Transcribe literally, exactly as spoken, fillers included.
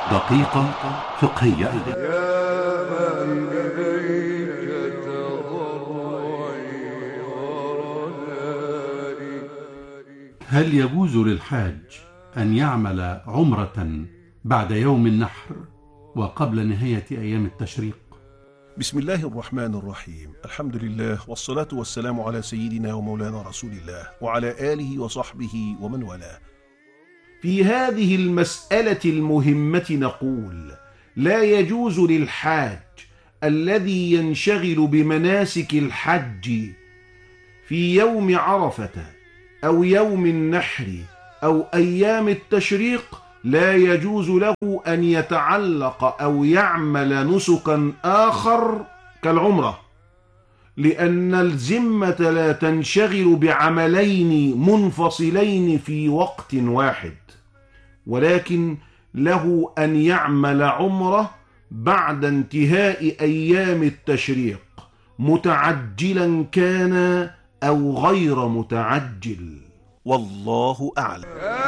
دقيقة فقهية. يا من إليك تضرعي ورجائي. هل يجوز للحاج أن يعمل عمرة بعد يوم النحر وقبل نهاية أيام التشريق؟ بسم الله الرحمن الرحيم. الحمد لله والصلاة والسلام على سيدنا ومولانا رسول الله وعلى آله وصحبه ومن والاه. في هذه المسألة المهمة نقول: لا يجوز للحاج الذي ينشغل بمناسك الحج في يوم عرفة أو يوم النحر أو أيام التشريق، لا يجوز له أن يتعلق أو يعمل نسكا آخر كالعمرة، لأن الذمة لا تنشغل بعملين منفصلين في وقت واحد، ولكن له أن يعمل عمرة بعد انتهاء أيام التشريق، متعجلا كان أو غير متعجل، والله أعلم.